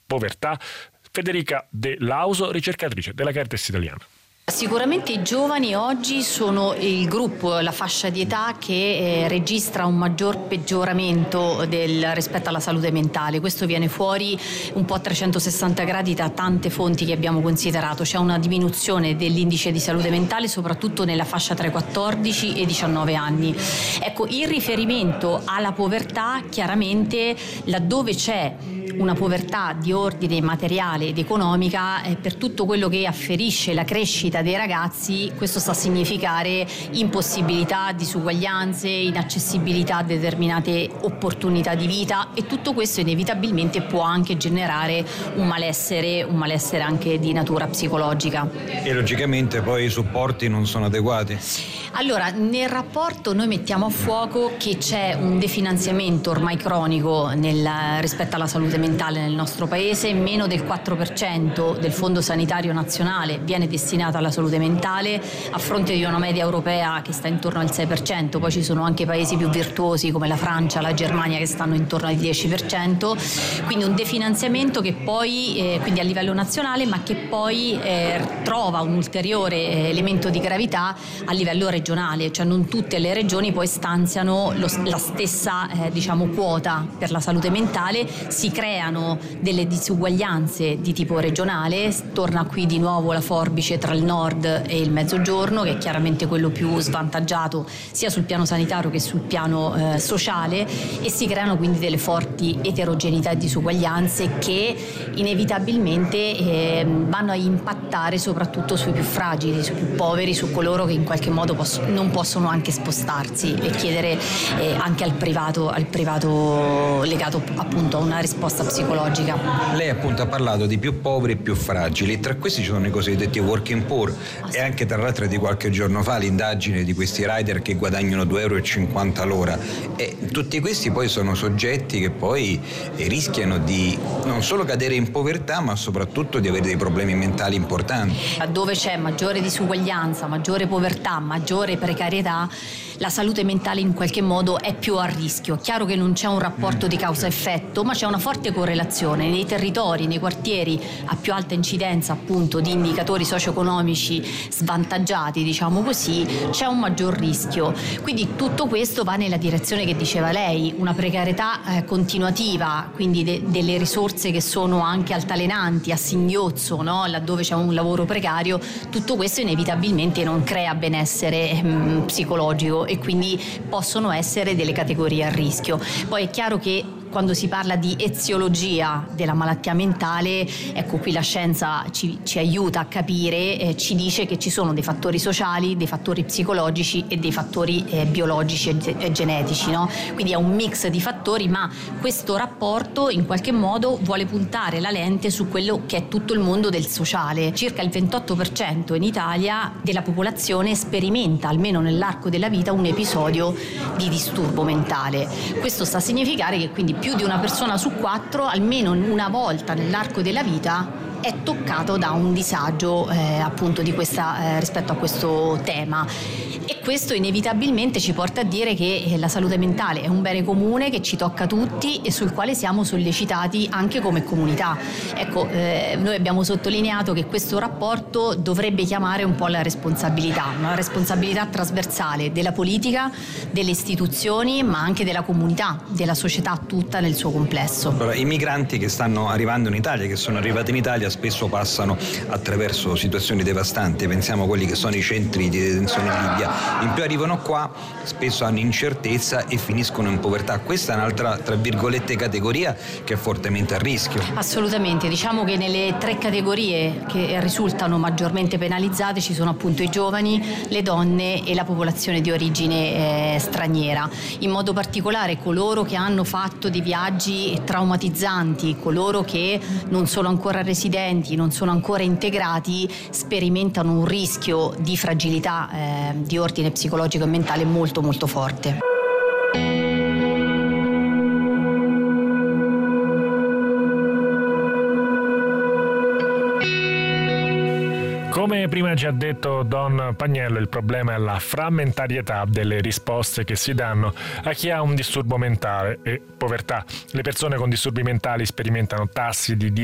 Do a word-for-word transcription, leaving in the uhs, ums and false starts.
povertà? Federica De Lauso, ricercatrice della Caritas Italiana. Sicuramente i giovani oggi sono il gruppo, la fascia di età che eh, registra un maggior peggioramento del, rispetto alla salute mentale. Questo viene fuori un po' a trecentosessanta gradi da tante fonti che abbiamo considerato. C'è una diminuzione dell'indice di salute mentale soprattutto nella fascia tra i quattordici e i diciannove anni. Ecco, il riferimento alla povertà, chiaramente laddove c'è una povertà di ordine materiale ed economica, eh, per tutto quello che afferisce la crescita dei ragazzi, questo sta a significare impossibilità, disuguaglianze, inaccessibilità a determinate opportunità di vita, e tutto questo inevitabilmente può anche generare un malessere, un malessere anche di natura psicologica. E logicamente poi i supporti non sono adeguati? Allora, nel rapporto noi mettiamo a fuoco che c'è un definanziamento ormai cronico nel, rispetto alla salute mentale nel nostro paese. Meno del quattro per cento del Fondo Sanitario Nazionale viene destinato alla salute mentale, a fronte di una media europea che sta intorno al sei per cento. Poi ci sono anche paesi più virtuosi come la Francia, la Germania, che stanno intorno al dieci per cento. Quindi un definanziamento che poi, eh, quindi a livello nazionale, ma che poi eh, trova un ulteriore eh, elemento di gravità a livello regionale, cioè non tutte le regioni poi stanziano lo, la stessa eh, diciamo quota per la salute mentale, si creano delle disuguaglianze di tipo regionale. Torna qui di nuovo la forbice tra il nord e il mezzogiorno, che è chiaramente quello più svantaggiato sia sul piano sanitario che sul piano eh, sociale, e si creano quindi delle forti eterogeneità e disuguaglianze che inevitabilmente eh, vanno a impattare soprattutto sui più fragili, sui più poveri, su coloro che in qualche modo possono non possono anche spostarsi e chiedere eh, anche al privato, al privato legato appunto a una risposta psicologica. Lei appunto ha parlato di più poveri e più fragili, tra questi ci sono i cosiddetti working poor, e anche tra l'altro di qualche giorno fa l'indagine di questi rider che guadagnano due euro e cinquanta l'ora, e tutti questi poi sono soggetti che poi eh, rischiano di non solo cadere in povertà, ma soprattutto di avere dei problemi mentali importanti. Dove c'è maggiore disuguaglianza, maggiore povertà, maggiore precarietà, la salute mentale in qualche modo è più a rischio. Chiaro che non c'è un rapporto di causa-effetto, ma c'è una forte correlazione nei territori, nei quartieri a più alta incidenza appunto di indicatori socio-economici svantaggiati, diciamo così, c'è un maggior rischio. Quindi tutto questo va nella direzione che diceva lei, una precarietà eh, continuativa, quindi de- delle risorse che sono anche altalenanti, a singhiozzo, no? Laddove c'è un lavoro precario. Tutto questo inevitabilmente non crea benessere ehm, psicologico, e quindi possono essere delle categorie a rischio. Poi è chiaro che quando si parla di eziologia della malattia mentale, ecco, qui la scienza ci, ci aiuta a capire, eh, ci dice che ci sono dei fattori sociali, dei fattori psicologici e dei fattori eh, biologici e, e genetici, no? Quindi è un mix di fattori, ma questo rapporto in qualche modo vuole puntare la lente su quello che è tutto il mondo del sociale. Circa il ventotto per cento in Italia della popolazione sperimenta, almeno nell'arco della vita, un episodio di disturbo mentale. Questo sta a significare che quindi più di una persona su quattro, almeno una volta nell'arco della vita, è toccato da un disagio eh, appunto di questa, eh, rispetto a questo tema. E questo inevitabilmente ci porta a dire che la salute mentale è un bene comune che ci tocca tutti e sul quale siamo sollecitati anche come comunità. Ecco, eh, noi abbiamo sottolineato che questo rapporto dovrebbe chiamare un po' la responsabilità, una responsabilità trasversale della politica, delle istituzioni, ma anche della comunità, della società tutta nel suo complesso. Allora, i migranti che stanno arrivando in Italia, che sono arrivati in Italia, spesso passano attraverso situazioni devastanti. Pensiamo a quelli che sono i centri di detenzione in Libia. In più arrivano qua, spesso hanno incertezza e finiscono in povertà. Questa è un'altra, tra virgolette, categoria che è fortemente a rischio. Assolutamente, diciamo che nelle tre categorie che risultano maggiormente penalizzate ci sono appunto i giovani, le donne e la popolazione di origine eh, straniera. In modo particolare coloro che hanno fatto dei viaggi traumatizzanti, coloro che non sono ancora residenti, non sono ancora integrati, sperimentano un rischio di fragilità eh, di ordine psicologico e mentale molto molto forte. Come prima ci ha detto Don Pagnello, il problema è la frammentarietà delle risposte che si danno a chi ha un disturbo mentale e povertà. Le persone con disturbi mentali sperimentano tassi di